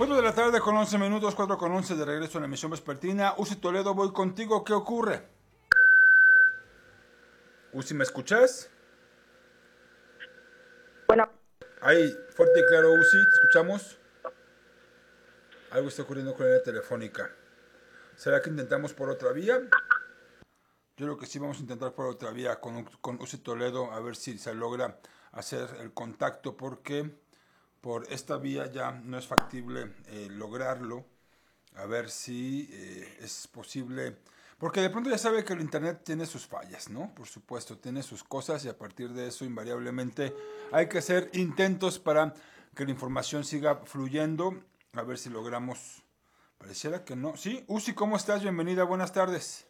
4 de la tarde con 11 minutos, 4 con 11 de regreso en la emisión vespertina. Uzi Toledo, voy contigo, ¿qué ocurre? Uzi, ¿me escuchas? Bueno, Ahí, fuerte y claro, Uzi, ¿te escuchamos? Algo está ocurriendo con la línea telefónica. ¿Será que intentamos por otra vía? Yo creo que sí, vamos a intentar por otra vía con Uzi Toledo, a ver si se logra hacer el contacto, porque por esta vía ya no es factible lograrlo. A ver si es posible, porque de pronto ya sabe que el internet tiene sus fallas, ¿no? Por supuesto, tiene sus cosas y a partir de eso invariablemente hay que hacer intentos para que la información siga fluyendo. A ver si logramos, pareciera que no. Sí, Uzi, ¿cómo estás? Bienvenida, buenas tardes.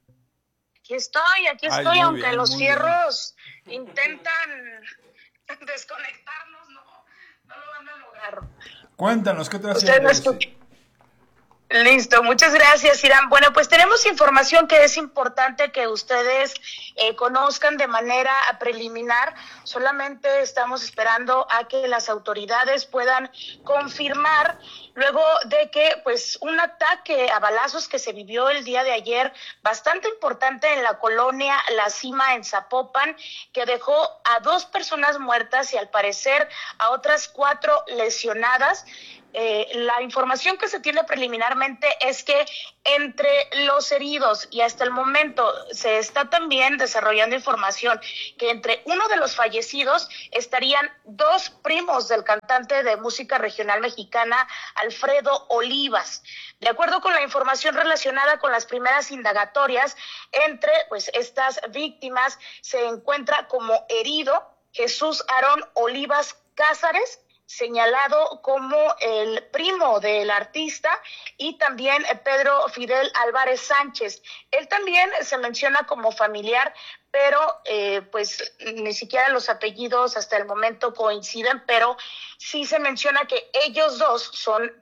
aquí Ay, estoy, muy aunque bien, los muy bien. fierros intentan desconectarnos, no lo van a lograr. Cuéntanos, ¿qué te Ustedes haciendo, me Uzi? escuchan. Listo, muchas gracias, Irán. Bueno, pues tenemos información que es importante que ustedes conozcan de manera preliminar. Solamente estamos esperando a que las autoridades puedan confirmar luego de que, pues, un ataque a balazos que se vivió el día de ayer, bastante importante en la colonia La Cima en Zapopan, que dejó a 2 personas muertas y al parecer a otras 4 lesionadas. La información que se tiene preliminarmente es que entre los heridos y hasta el momento se está también desarrollando información que entre uno de los fallecidos estarían 2 primos del cantante de música regional mexicana Alfredo Olivas. De acuerdo con la información relacionada con las primeras indagatorias, entre pues estas víctimas se encuentra como herido Jesús Aarón Olivas Cázares, señalado como el primo del artista, y también Pedro Fidel Álvarez Sánchez. Él también se menciona como familiar, pero pues ni siquiera los apellidos hasta el momento coinciden, pero sí se menciona que ellos dos son...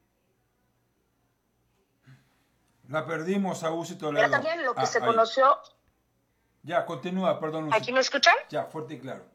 La perdimos a Uzi Era Toledo. también lo que Ah, se ahí. conoció... Ya, continúa, perdón, Uzi. ¿Aquí me escuchan? Ya, fuerte y claro.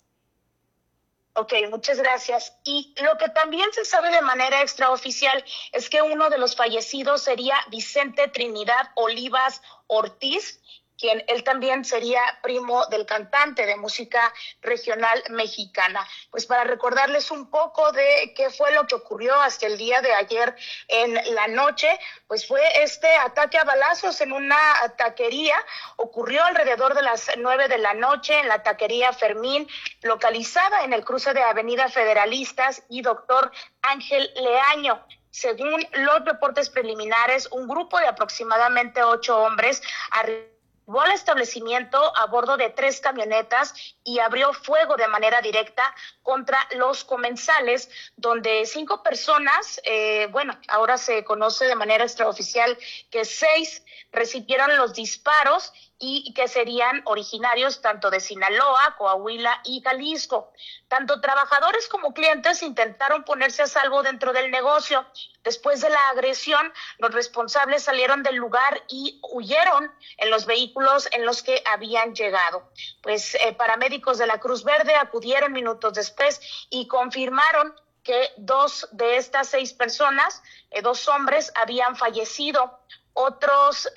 Ok, muchas gracias. Y lo que también se sabe de manera extraoficial es que uno de los fallecidos sería Vicente Trinidad Olivas Ortiz, quien él también sería primo del cantante de música regional mexicana. Pues para recordarles un poco de qué fue lo que ocurrió hasta el día de ayer en la noche, pues fue este ataque a balazos en una taquería. Ocurrió alrededor de las 9 de la noche en la taquería Fermín, localizada en el cruce de Avenida Federalistas y Doctor Ángel Leaño. Según los reportes preliminares, un grupo de aproximadamente 8 hombres arribó al establecimiento a bordo de 3 camionetas y abrió fuego de manera directa contra los comensales, donde 5 personas, ahora se conoce de manera extraoficial que 6 recibieron los disparos y que serían originarios tanto de Sinaloa, Coahuila y Jalisco. Tanto trabajadores como clientes intentaron ponerse a salvo dentro del negocio. Después de la agresión, los responsables salieron del lugar y huyeron en los vehículos en los que habían llegado. Pues paramédicos de la Cruz Verde acudieron minutos después y confirmaron que 2 de estas 6 personas, 2 hombres, habían fallecido. Otros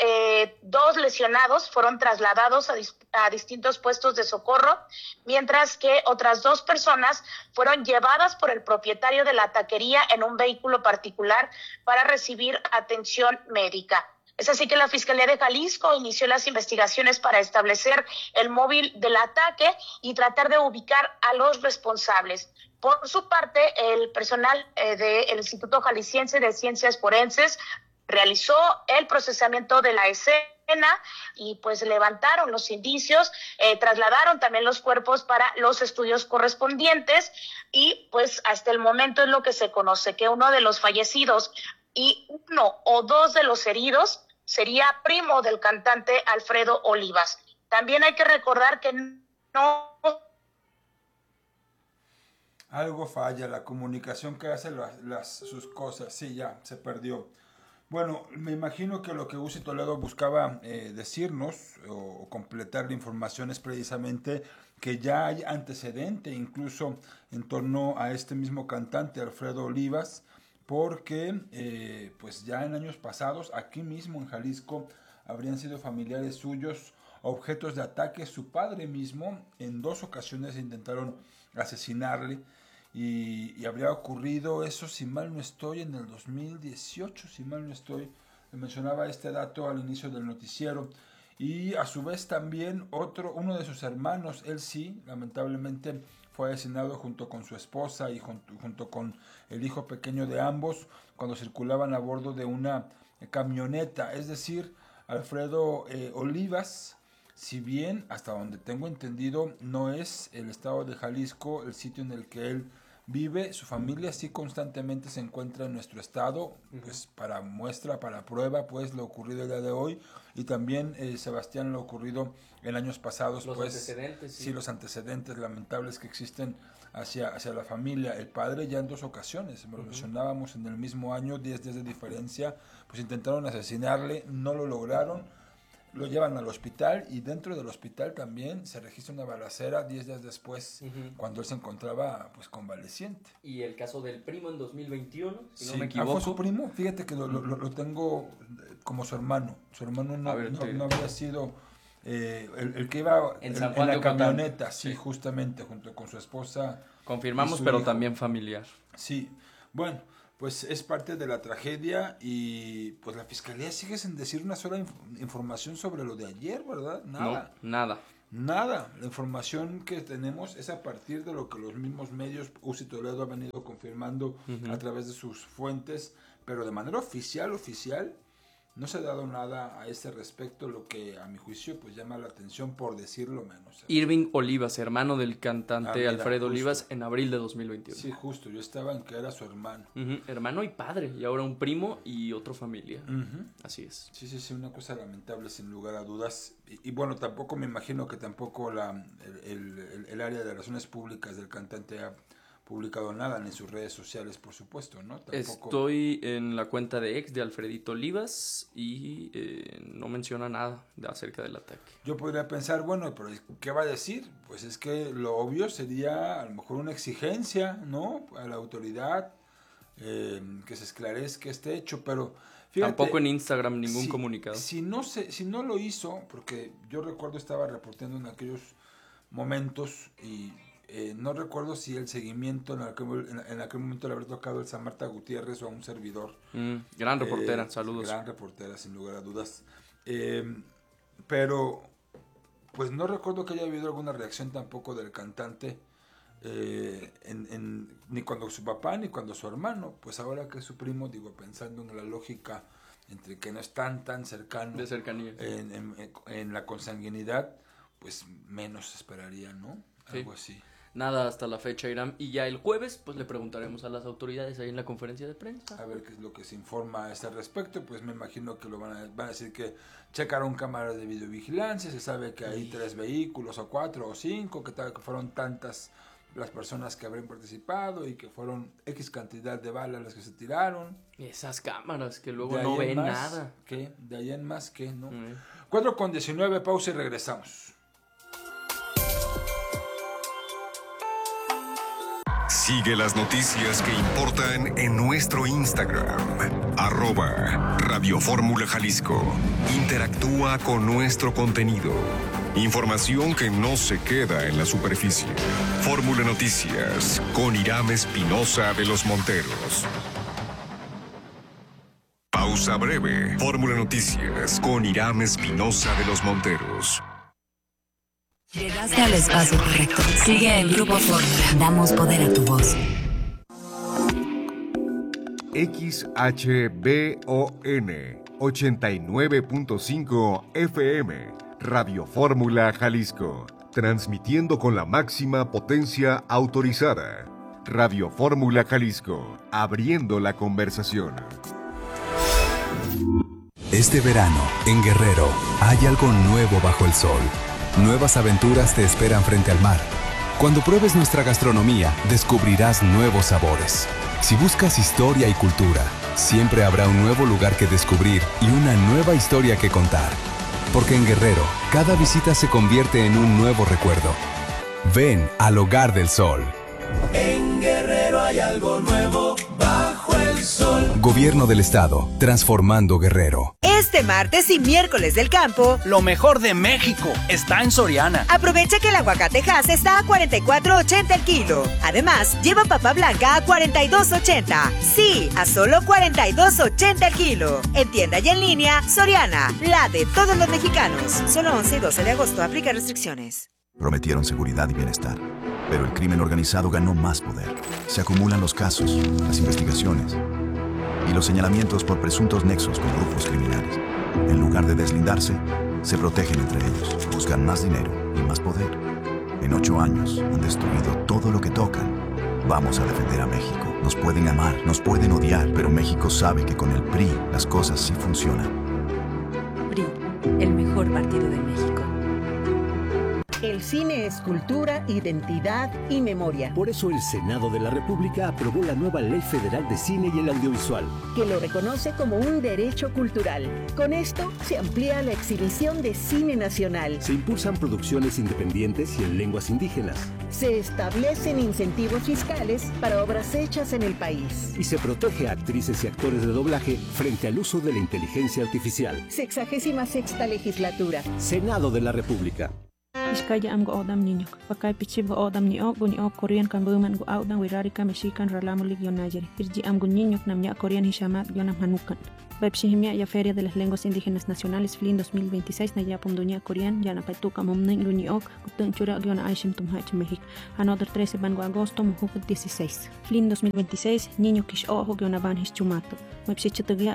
2 lesionados fueron trasladados a distintos puestos de socorro, mientras que otras 2 personas fueron llevadas por el propietario de la taquería en un vehículo particular para recibir atención médica. Es así que la Fiscalía de Jalisco inició las investigaciones para establecer el móvil del ataque y tratar de ubicar a los responsables. Por su parte, el personal del Instituto Jalisciense de Ciencias Forenses realizó el procesamiento de la escena y pues levantaron los indicios, trasladaron también los cuerpos para los estudios correspondientes y pues hasta el momento es lo que se conoce, que uno de los fallecidos y 1 o 2 de los heridos sería primo del cantante Alfredo Olivas. También hay que recordar que no... Algo falla, la comunicación que hace sus cosas, sí, ya, se perdió. Bueno, me imagino que lo que Uzi Toledo buscaba decirnos o completar la información es precisamente que ya hay antecedente incluso en torno a este mismo cantante, Alfredo Olivas, porque pues ya en años pasados, aquí mismo en Jalisco, habrían sido familiares suyos objetos de ataque. Su padre mismo en 2 ocasiones intentaron asesinarle, y habría ocurrido eso, si mal no estoy, en el 2018, si mal no estoy. Mencionaba este dato al inicio del noticiero. Y a su vez también uno de sus hermanos, él sí, lamentablemente fue asesinado junto con su esposa y junto con el hijo pequeño de ambos, cuando circulaban a bordo de una camioneta. Es decir, Alfredo Olivas, si bien hasta donde tengo entendido no es el estado de Jalisco el sitio en el que él vive, su familia sí constantemente se encuentra en nuestro estado, pues para muestra, para prueba, pues lo ocurrido el día de hoy, y también Sebastián, lo ocurrido en años pasados, los pues antecedentes, sí, los antecedentes lamentables que existen hacia la familia. El padre ya en 2 ocasiones, lo mencionábamos, en el mismo año, 10 días de diferencia, pues intentaron asesinarle, no lo lograron. Lo llevan al hospital, y dentro del hospital también se registra una balacera 10 días después, cuando él se encontraba pues convaleciente. Y el caso del primo en 2021, si sí, no me equivoco. ¿Fue su primo? Fíjate que lo tengo como su hermano. Su hermano no había sido el que iba en la camioneta, sí, justamente, junto con su esposa. Confirmamos, su pero hijo. también familiar. Sí, bueno, pues es parte de la tragedia, y pues la fiscalía sigue sin decir una sola información sobre lo de ayer, ¿verdad? Nada. No, nada. Nada. La información que tenemos es a partir de lo que los mismos medios, UCI Toledo, ha venido confirmando a través de sus fuentes, pero de manera oficial, no se ha dado nada a ese respecto, lo que a mi juicio pues llama la atención, por decirlo menos. Irving Olivas, hermano del cantante mira, Alfredo justo. Olivas, en abril de 2021. Sí, justo, yo estaba en que era su hermano. Hermano y padre, y ahora un primo y otro familia. Así es. Sí, una cosa lamentable sin lugar a dudas. Y bueno, tampoco me imagino que tampoco el área de relaciones públicas del cantante ha publicado nada en sus redes sociales, por supuesto, ¿no? Tampoco... Estoy en la cuenta de ex de Alfredito Olivas y no menciona nada acerca del ataque. Yo podría pensar, bueno, pero ¿qué va a decir? Pues es que lo obvio sería a lo mejor una exigencia, ¿no? A la autoridad, que se esclarezca este hecho, pero fíjate, tampoco en Instagram ningún comunicado. Si no lo hizo, porque yo recuerdo estaba reportando en aquellos momentos, y no recuerdo si el seguimiento en aquel momento le habría tocado el San Marta Gutiérrez o a un servidor. Gran reportera, saludos. Gran reportera, sin lugar a dudas. Pero pues no recuerdo que haya habido alguna reacción tampoco del cantante, ni cuando su papá ni cuando su hermano. Pues ahora que es su primo, digo, pensando en la lógica entre que no están tan cercanos de cercanía, en la consanguinidad, pues menos esperaría, ¿no? Sí. Algo así. Nada hasta la fecha, Irán. Y ya el jueves, pues le preguntaremos a las autoridades ahí en la conferencia de prensa. A ver qué es lo que se informa a este respecto. Pues me imagino que van a decir que checaron cámaras de videovigilancia, se sabe que hay 3 vehículos, o 4 o 5, que fueron tantas las personas que habrían participado, y que fueron X cantidad de balas las que se tiraron. Esas cámaras que luego no ven nada. ¿Qué? De ahí en más, ¿qué? ¿No? 4:19, pausa y regresamos. Sigue las noticias que importan en nuestro Instagram, @Radio Fórmula Jalisco. Interactúa con nuestro contenido. Información que no se queda en la superficie. Fórmula Noticias, con Irán Espinosa de los Monteros. Pausa breve. Fórmula Noticias, con Irán Espinosa de los Monteros. Llegaste al espacio correcto. Sigue el Grupo Fórmula. Damos poder a tu voz. XHBON 89.5 FM, Radio Fórmula Jalisco. Transmitiendo con la máxima potencia autorizada. Radio Fórmula Jalisco. Abriendo la conversación. Este verano, en Guerrero, hay algo nuevo bajo el sol. Nuevas aventuras te esperan frente al mar. Cuando pruebes nuestra gastronomía, descubrirás nuevos sabores. Si buscas historia y cultura, siempre habrá un nuevo lugar que descubrir y una nueva historia que contar. Porque en Guerrero, cada visita se convierte en un nuevo recuerdo. Ven al Hogar del Sol. En Guerrero hay algo nuevo bajo el sol. Gobierno del Estado, transformando Guerrero. Este martes y miércoles del campo, lo mejor de México está en Soriana. Aprovecha que el aguacate Hass está a $44.80 el kilo. Además, lleva papa blanca a $42.80. Sí, a solo $42.80 el kilo. En tienda y en línea, Soriana, la de todos los mexicanos. Solo 11 y 12 de agosto, aplica restricciones. Prometieron seguridad y bienestar, pero el crimen organizado ganó más poder. Se acumulan los casos, las investigaciones y los señalamientos por presuntos nexos con grupos criminales. En lugar de deslindarse, se protegen entre ellos, buscan más dinero y más poder. En 8 años han destruido todo lo que tocan. Vamos a defender a México. Nos pueden amar, nos pueden odiar, pero México sabe que con el PRI las cosas sí funcionan. PRI, el mejor partido de México. El cine es cultura, identidad y memoria. Por eso el Senado de la República aprobó la nueva Ley Federal de Cine y el Audiovisual, que lo reconoce como un derecho cultural. Con esto se amplía la exhibición de cine nacional. Se impulsan producciones independientes y en lenguas indígenas. Se establecen incentivos fiscales para obras hechas en el país. Y se protege a actrices y actores de doblaje frente al uso de la inteligencia artificial. 66ª legislatura. Senado de la República. Iskaya am go odam niño, pakay pichib go odam ni ok Korean kan buman go odam wirarika mexican ralamulik yonayeri. Irji am go niño namya Korean hishamat yonam hanukan. Bepshihimia ya Feria de las Lenguas Indígenas Nacionales FLIN 2026 na yapum dunia Korean yana paituka momning luni ok kutun chura gyona aishim tumhach México. Another 13 van go agosto muhuput 16. FLIN 2026 niño kish ojo gyona van hischumato. Websichetugya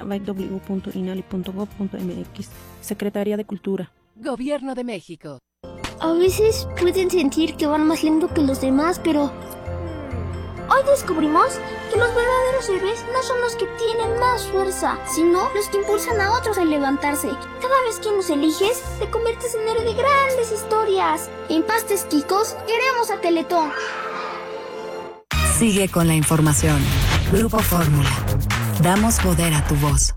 w.inali.gov.mx. Secretaría de Cultura. Gobierno de México. A veces pueden sentir que van más lento que los demás, pero hoy descubrimos que los verdaderos héroes no son los que tienen más fuerza, sino los que impulsan a otros a levantarse. Cada vez que nos eliges, te conviertes en héroe de grandes historias. En Pastes Quicos, queremos a Teletón. Sigue con la información. Grupo Fórmula. Damos poder a tu voz.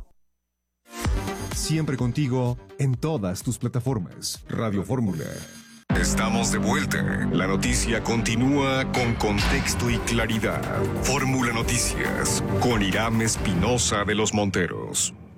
Siempre contigo en todas tus plataformas. Radio Fórmula. Estamos de vuelta. La noticia continúa con contexto y claridad. Fórmula Noticias con Irán Espinosa de los Monteros.